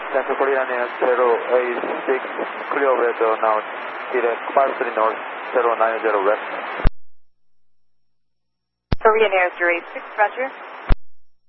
Central Korean Air 086, clear weather now, direct 53 north, 090 west. Korean Air 086, roger.